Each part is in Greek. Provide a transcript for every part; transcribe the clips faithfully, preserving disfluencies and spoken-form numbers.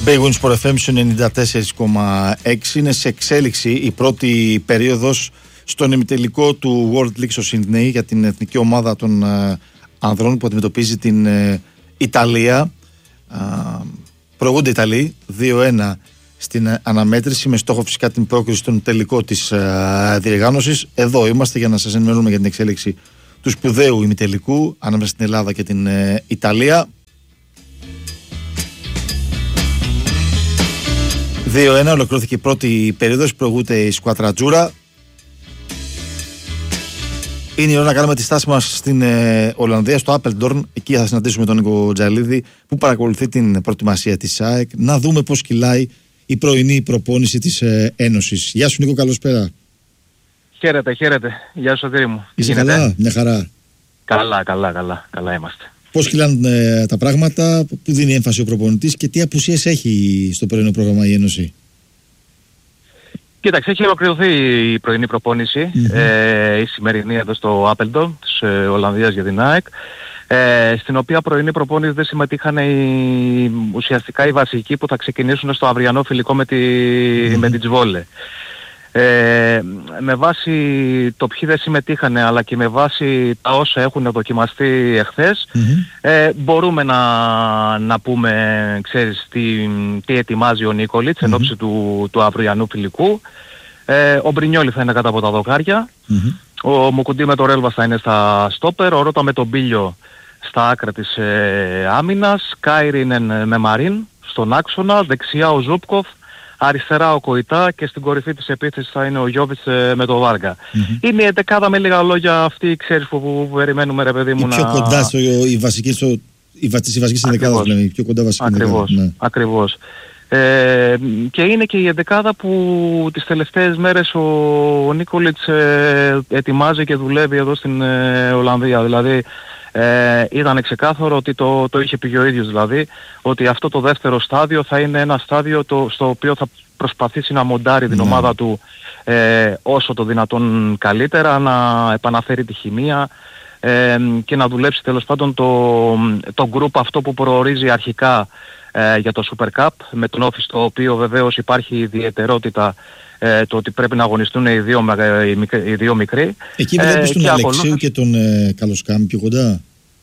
Big Win Sport εφ εμ ενενήντα τέσσερα κόμμα έξι. Είναι σε εξέλιξη η πρώτη περίοδος στον ημιτελικό του World League στο Σιντνέι για την εθνική ομάδα των uh, ανδρών που αντιμετωπίζει την uh, Ιταλία. Uh, προηγούνται οι Ιταλοί δύο ένα στην uh, αναμέτρηση, με στόχο φυσικά την πρόκριση στον τελικό της uh, διοργάνωσης. Εδώ είμαστε για να σας ενημερώνουμε για την εξέλιξη του σπουδαίου ημιτελικού ανάμεσα στην Ελλάδα και την uh, Ιταλία. δύο ένα ολοκληρώθηκε η πρώτη περίοδος, προηγούνται η σκουατρατζούρα. Είναι η ώρα να κάνουμε τη στάση μας στην ε, Ολλανδία, στο Apeldoorn. Εκεί θα συναντήσουμε τον Νίκο Τζαλίδη που παρακολουθεί την προετοιμασία της ΑΕΚ. Να δούμε πώς κυλάει η πρωινή προπόνηση της ε, Ένωσης. Γεια σου Νίκο, καλώς πέρα. Χαίρετε, χαίρετε. Γεια σου Σωτήρη μου. Είσαι καλά, μια χαρά. Καλά, καλά, καλά, καλά είμαστε. Πώς κυλάνε ε, τα πράγματα, που δίνει έμφαση ο προπονητής και τι απουσίες έχει στο πρωινό πρόγραμμα η Ένωση? Κοίταξε, έχει ολοκληρωθεί η πρωινή προπόνηση, mm-hmm. ε, η σημερινή εδώ στο Apeldoorn της ε, Ολλανδίας για την ΑΕΚ, ε, στην οποία πρωινή προπόνηση δεν συμμετείχαν οι, ουσιαστικά οι βασικοί που θα ξεκινήσουν στο αυριανό φιλικό με τη, mm-hmm. με την Τσβόλε. Ε, με βάση το ποιοι δεν συμμετείχαν, αλλά και με βάση τα όσα έχουν δοκιμαστεί εχθές, mm-hmm. ε, μπορούμε να, να πούμε, ξέρεις, τι, τι ετοιμάζει ο Νίκολιτς mm-hmm. εν ώψη του, του αυριανού φιλικού. Ε, ο Μπρινιόλι θα είναι κάτω από τα δοκάρια, mm-hmm. ο Μουκουντή με το Ρέλβας θα είναι στα στόπερ, ο Ρώτα με τον Μπίλιο στα άκρα της ε, άμυνας, Κάιρινεν με Μαρίν στον άξονα, δεξιά ο Ζούπκοφ, αριστερά ο Κοϊτά και στην κορυφή της επίθεσης θα είναι ο Γιώβιτς ε, με το Βάργα. Mm-hmm. Είναι η εντεκάδα με λίγα λόγια αυτή, ξέρεις, που, που, που περιμένουμε ρε παιδί μου να... πιο κοντά στο, η βασική, στο, η, η βασική εντεκάδα δηλαδή, πιο κοντά βασική ακριβώς, εντεκάδα. Ναι. Ακριβώς. Ε, και είναι και η εντεκάδα που τις τελευταίες μέρες ο, ο Νίκολιτς ε, ετοιμάζει και δουλεύει εδώ στην ε, Ολλανδία. Δηλαδή Ε, ήταν ξεκάθαρο ότι το, το είχε πει ο ίδιος, δηλαδή ότι αυτό το δεύτερο στάδιο θα είναι ένα στάδιο το, στο οποίο θα προσπαθήσει να μοντάρει την mm. ομάδα του ε, όσο το δυνατόν καλύτερα, να επαναφέρει τη χημεία ε, και να δουλέψει τέλος πάντων το, το group αυτό που προορίζει αρχικά ε, για το Super Cup, με τον όφη στο οποίο βεβαίως υπάρχει ιδιαιτερότητα ε, το ότι πρέπει να αγωνιστούν οι δύο, οι δύο μικροί. Εκεί βλέπεις ε, τον Αλεξίου ακολούθως... και τον ε, Καλοσκάμι πιο κοντά.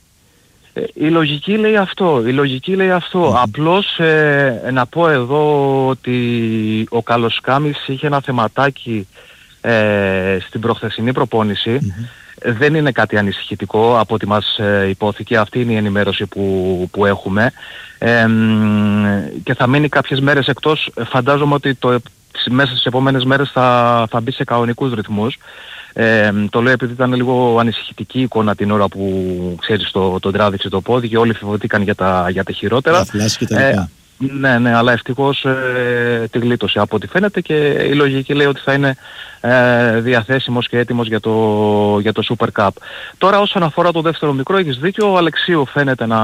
Ε, η λογική λέει αυτό, η λογική λέει αυτό. Mm-hmm. Απλώς ε, να πω εδώ ότι ο Καλοσκάμις είχε ένα θεματάκι ε, στην προχθεσινή προπόνηση. Mm-hmm. Δεν είναι κάτι ανησυχητικό από ό,τι μας ε, υπόθηκε. Αυτή είναι η ενημέρωση που, που έχουμε. Ε, και θα μείνει κάποιες μέρες εκτός. Φαντάζομαι ότι το, μέσα στις επόμενες μέρες θα, θα μπει σε κανονικούς ρυθμούς. Ε, το λέω επειδή ήταν λίγο ανησυχητική η εικόνα την ώρα που, ξέρεις, το, τον τράβηξε το πόδι και όλοι φοβηθήκαν για τα, για τα χειρότερα. Ε, ναι, ναι, αλλά ευτυχώς ε, τη γλίτωσε από ό,τι φαίνεται και η λογική λέει ότι θα είναι ε, διαθέσιμος και έτοιμος για το, για το Super Cup. Τώρα όσον αφορά το δεύτερο μικρό, έχεις δίκιο, ο Αλεξίου φαίνεται να,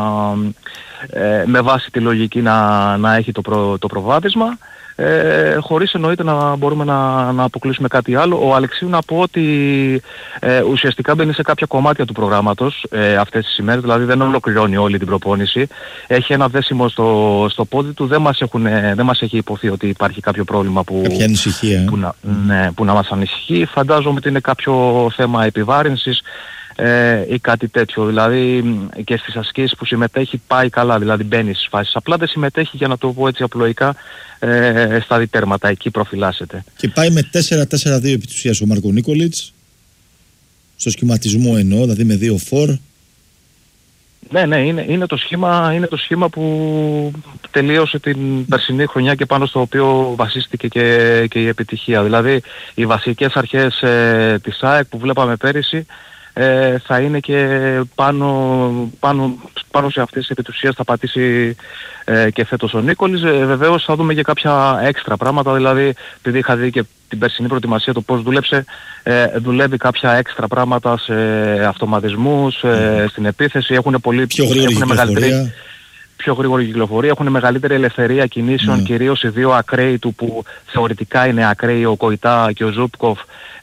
ε, με βάση τη λογική να, να έχει το, προ, το προβάδισμα. Ε, χωρίς εννοείται να μπορούμε να, να αποκλείσουμε κάτι άλλο. Ο Αλεξίου να πω ότι ε, ουσιαστικά μπαίνει σε κάποια κομμάτια του προγράμματος ε, αυτές τις ημέρες, δηλαδή δεν ολοκληρώνει όλη την προπόνηση. Έχει ένα δέσιμο στο, στο πόδι του, δεν μας, έχουν, δεν μας έχει υποθεί ότι υπάρχει κάποιο πρόβλημα που, κάποια ανησυχία, που, να, ναι, που να μας ανησυχεί. Φαντάζομαι ότι είναι κάποιο θέμα επιβάρυνσης Ε, ή κάτι τέτοιο, δηλαδή και στις ασκήσεις που συμμετέχει πάει καλά, δηλαδή μπαίνει στις φάσεις, απλά δεν συμμετέχει, για να το πω έτσι απλοϊκά, ε, στα διτέρματα, εκεί προφυλάσσεται. Και πάει με τέσσερα τέσσερα δύο επί της ουσίας ο Μάρκο Νίκολιτς, στο σχηματισμό εννοώ, δηλαδή με δύο φορ. Ναι, ναι, είναι, είναι, το σχήμα, είναι το σχήμα που τελείωσε την περσινή χρονιά και πάνω στο οποίο βασίστηκε και, και η επιτυχία. Δηλαδή οι βασικές αρχές ε, της ΑΕΚ που βλέπαμε πέρυσι Ε, θα είναι και πάνω, πάνω, πάνω σε αυτές τις επιτουσίες θα πατήσει ε, και φέτος ο Νίκολης. Ε, βεβαίως θα δούμε και κάποια έξτρα πράγματα, δηλαδή επειδή είχα δει και την περσινή προετοιμασία το πώς δούλεψε, ε, δουλεύει κάποια έξτρα πράγματα σε αυτοματισμούς, ε, mm. στην επίθεση, έχουν πολύ πιο γρήγορη κυκλοφορία. πιο γρήγορη κυκλοφορία, έχουν μεγαλύτερη ελευθερία κινήσεων, mm. κυρίως οι δύο ακραίοι του που θεωρητικά είναι ακραίοι, ο Κοϊτά και ο Ζούπκοφ,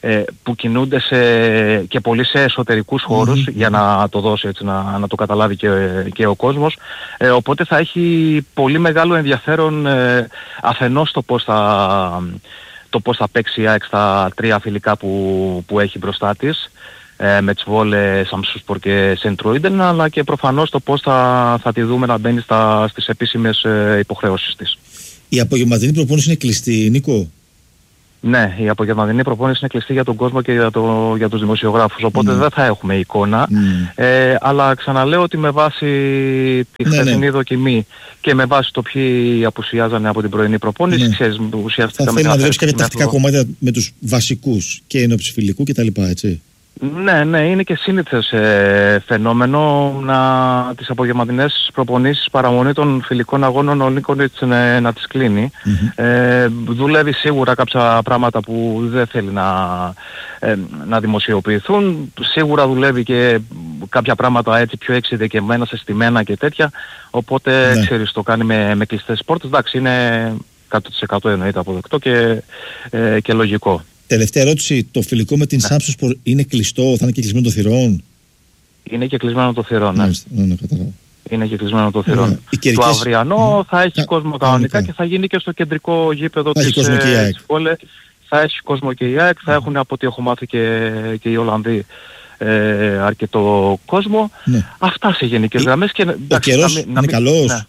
ε, που κινούνται σε, και πολύ σε εσωτερικούς χώρους, mm-hmm. για να το δώσει έτσι, να, να το καταλάβει και, και ο κόσμος. Ε, οπότε θα έχει πολύ μεγάλο ενδιαφέρον ε, αφενός το πώς θα, το πώς θα παίξει η ΑΕΚ στα τρία φιλικά που, που έχει μπροστά της, ε, με Τσβόλε, Σαμσούσπορ και Σεντρόιντεν, αλλά και προφανώς το πώς θα, θα τη δούμε να μπαίνει στα, στις επίσημες ε, υποχρεώσεις της. Η απογευματινή προπόνηση είναι κλειστή, Νίκο? Ναι, η απογευματινή προπόνηση είναι κλειστή για τον κόσμο και για, το, για τους δημοσιογράφους, οπότε mm. δεν θα έχουμε εικόνα. Mm. Ε, αλλά ξαναλέω ότι με βάση τη χθεσινή ναι, ναι. δοκιμή και με βάση το ποιοι απουσιάζανε από την πρωινή προπόνηση, ναι. ξέρεις, ουσιαστικά... Θα θέλει να δουλέψει κάποια τακτικά κομμάτια με τους βασικούς και ενόψει φιλικού κτλ. Έτσι. Ναι, ναι, είναι και σύνηθες ε, φαινόμενο να, τις απογευματινές προπονήσεις παραμονή των φιλικών αγώνων ο Νίκολιτς ε, να τις κλείνει. Mm-hmm. Ε, δουλεύει σίγουρα κάποια πράγματα που δεν θέλει να, ε, να δημοσιοποιηθούν. Σίγουρα δουλεύει και κάποια πράγματα έτσι πιο εξειδικευμένα, συστημένα και τέτοια. Οπότε, ναι. ξέρεις, το κάνει με, με κλειστές πόρτες. Εντάξει, είναι εκατό τοις εκατό εννοείται αποδεκτό και, ε, και λογικό. Τελευταία ερώτηση, το φιλικό με την ναι. Σάμψοσπορ είναι κλειστό, θα είναι και κλεισμένο το θυρών? Είναι και κλεισμένο το θυρών, ναι. ναι, ναι κατάλαβα. Είναι και κλεισμένο το θυρών. Ναι. Το κερικές... αυριανό ναι. θα έχει ναι. κόσμο κανονικά και θα γίνει και στο κεντρικό γήπεδο θα της Βόλε. Θα έχει κόσμο και η ΑΕΚ, θα ναι. έχουν από ό,τι έχω μάθει και, και οι Ολλανδοί ε, αρκετό κόσμο. Ναι. Αυτά σε γενικές γραμμές. Και, ο εντάξει, καιρός να, είναι να καλός. Ναι.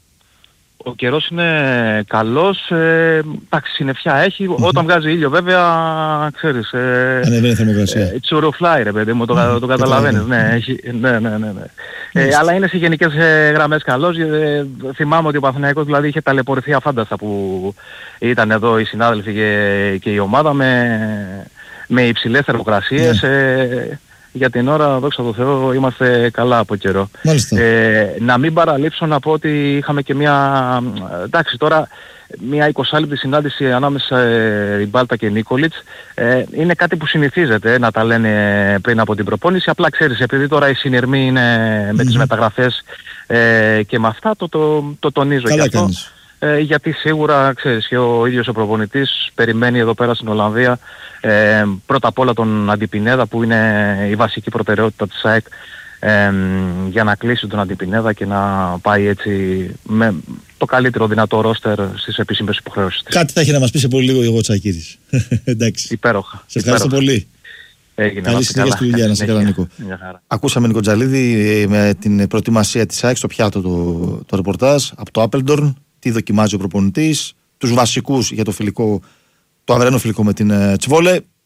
Ο καιρός είναι καλός, ε, εντάξει, συννεφιά έχει, mm-hmm. όταν βγάζει ήλιο βέβαια, ξέρεις, ε, ανεβαίνει η θερμοκρασία. Ε, τσουροφλάει ρε παιδί μου, το, mm-hmm. το καταλαβαίνεις, ναι, έχει, ναι, ναι, ναι, ναι. Mm-hmm. Ε, αλλά είναι σε γενικές ε, γραμμές καλός, ε, θυμάμαι ότι ο Παναθηναϊκός δηλαδή είχε ταλαιπωρηθεί αφάνταστα που ήταν εδώ οι συνάδελφοι και, και η ομάδα με, με υψηλές θερμοκρασίες, mm-hmm. ε, για την ώρα, δόξα τω Θεώ, είμαστε καλά από καιρό. Ε, να μην παραλείψω να πω ότι είχαμε και μια, εντάξει τώρα, μια εικοσάλεπτη συνάντηση ανάμεσα ε, η Μπάλτα και Νίκολιτς. Ε, είναι κάτι που συνηθίζεται ε, να τα λένε πριν από την προπόνηση. Απλά ξέρεις, επειδή τώρα η συνειρμή είναι με mm-hmm. τις μεταγραφές ε, και με αυτά, το, το, το, το τονίζω καλά και αυτό. Ε, γιατί σίγουρα, ξέρεις, και ο ίδιος ο προπονητής περιμένει εδώ πέρα στην Ολλανδία ε, πρώτα απ' όλα τον Αντιπινέδα που είναι η βασική προτεραιότητα της ΑΕΚ ε, για να κλείσει τον Αντιπινέδα και να πάει έτσι με το καλύτερο δυνατό ρόστερ στις επίσημες υποχρεώσεις της. Κάτι θα έχει να μας πει σε πολύ λίγο Γιώργο Τσακίρης. Εντάξει. Υπέροχα. Σε ευχαριστώ υπέροχα. πολύ. Έγινε, καλή συνέχεια στη δουλειά, να σε καλά Νίκο. Ακούσαμε Νίκο Τζαλίδη με την προετοιμασία της ΑΕΚ στο πιάτο το, το ρεπορτάζ από το Apeldoorn. Τι δοκιμάζει ο προπονητής, τους βασικούς για το φιλικό, το αυριανό φιλικό με την Τσβόλε.